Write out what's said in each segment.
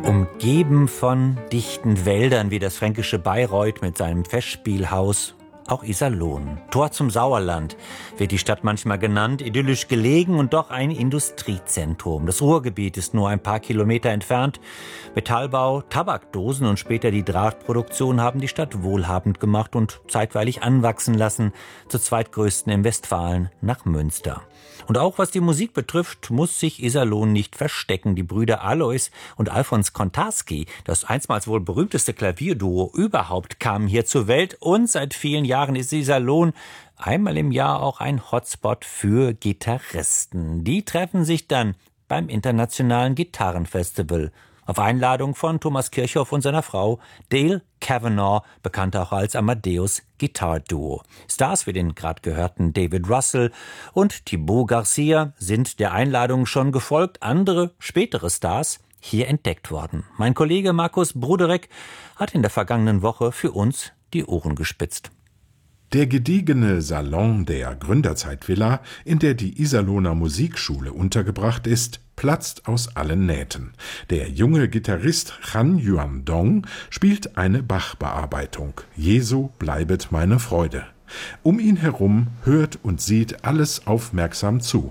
Umgeben von dichten Wäldern wie das fränkische Bayreuth mit seinem Festspielhaus, auch Iserlohn. Tor zum Sauerland wird die Stadt manchmal genannt, idyllisch gelegen und doch ein Industriezentrum. Das Ruhrgebiet ist nur ein paar Kilometer entfernt. Metallbau, Tabakdosen und später die Drahtproduktion haben die Stadt wohlhabend gemacht und zeitweilig anwachsen lassen, zur zweitgrößten im Westfalen nach Münster. Und auch was die Musik betrifft, muss sich Iserlohn nicht verstecken. Die Brüder Alois und Alfons Kontarski, das einstmals wohl berühmteste Klavierduo überhaupt, kamen hier zur Welt. Und seit vielen Jahren ist Iserlohn einmal im Jahr auch ein Hotspot für Gitarristen. Die treffen sich dann beim Internationalen Gitarrenfestival. Auf Einladung von Thomas Kirchhoff und seiner Frau Dale Kavanagh, bekannt auch als Amadeus Guitar Duo. Stars wie den gerade gehörten David Russell und Thibaut Garcia sind der Einladung schon gefolgt, andere spätere Stars hier entdeckt worden. Mein Kollege Markus Bruderek hat in der vergangenen Woche für uns die Ohren gespitzt. Der gediegene Salon der Gründerzeitvilla, in der die Iserlohner Musikschule untergebracht ist, platzt aus allen Nähten. Der junge Gitarrist Han Yuan-dong spielt eine Bach-Bearbeitung. Jesu bleibet meine Freude. Um ihn herum hört und sieht alles aufmerksam zu.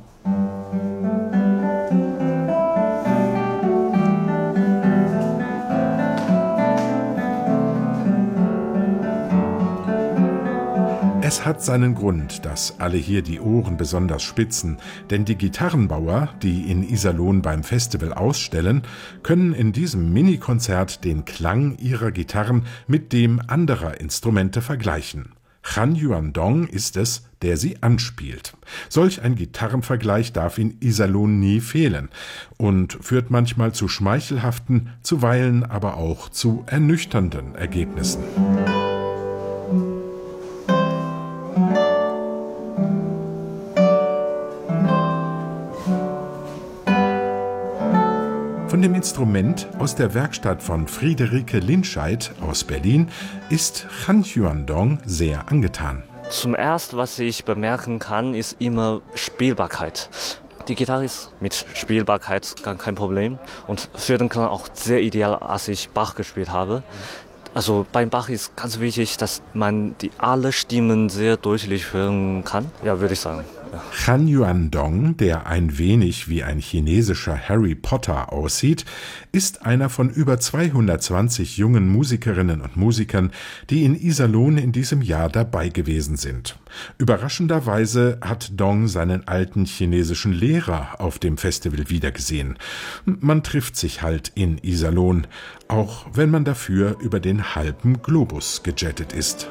Es hat seinen Grund, dass alle hier die Ohren besonders spitzen, denn die Gitarrenbauer, die in Iserlohn beim Festival ausstellen, können in diesem Minikonzert den Klang ihrer Gitarren mit dem anderer Instrumente vergleichen. Han Yuan-dong ist es, der sie anspielt. Solch ein Gitarrenvergleich darf in Iserlohn nie fehlen und führt manchmal zu schmeichelhaften, zuweilen aber auch zu ernüchternden Ergebnissen. Von dem Instrument aus der Werkstatt von Friederike Linscheid aus Berlin ist Han Yuan-dong sehr angetan. Zum Ersten, was ich bemerken kann, ist immer Spielbarkeit. Die Gitarre ist mit Spielbarkeit gar kein Problem und für den Klang auch sehr ideal, als ich Bach gespielt habe. Also beim Bach ist ganz wichtig, dass man alle Stimmen sehr deutlich hören kann, ja, würde ich sagen. Han Yuan-dong, der ein wenig wie ein chinesischer Harry Potter aussieht, ist einer von über 220 jungen Musikerinnen und Musikern, die in Iserlohn in diesem Jahr dabei gewesen sind. Überraschenderweise hat Dong seinen alten chinesischen Lehrer auf dem Festival wiedergesehen. Man trifft sich halt in Iserlohn, auch wenn man dafür über den halben Globus gejettet ist.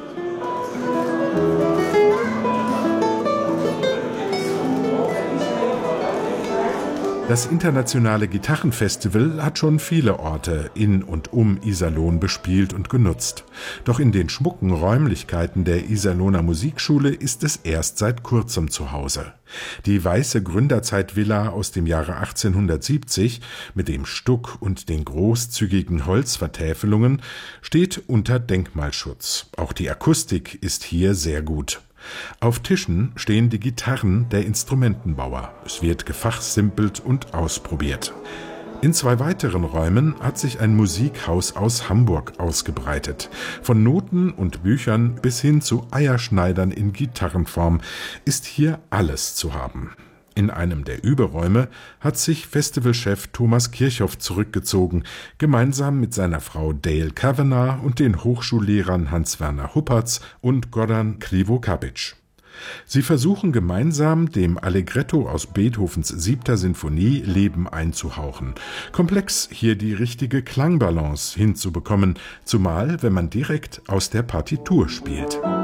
Das Internationale Gitarrenfestival hat schon viele Orte in und um Iserlohn bespielt und genutzt. Doch in den schmucken Räumlichkeiten der Iserlohner Musikschule ist es erst seit kurzem zu Hause. Die weiße Gründerzeitvilla aus dem Jahre 1870 mit dem Stuck und den großzügigen Holzvertäfelungen steht unter Denkmalschutz. Auch die Akustik ist hier sehr gut. Auf Tischen stehen die Gitarren der Instrumentenbauer. Es wird gefachsimpelt und ausprobiert. In 2 weiteren Räumen hat sich ein Musikhaus aus Hamburg ausgebreitet. Von Noten und Büchern bis hin zu Eierschneidern in Gitarrenform ist hier alles zu haben. In einem der Überräume hat sich Festivalchef Thomas Kirchhoff zurückgezogen, gemeinsam mit seiner Frau Dale Kavanagh und den Hochschullehrern Hans-Werner Huppertz und Goran Krivokapic. Sie versuchen gemeinsam, dem Allegretto aus Beethovens 7. Sinfonie Leben einzuhauchen. Komplex, hier die richtige Klangbalance hinzubekommen, zumal wenn man direkt aus der Partitur spielt.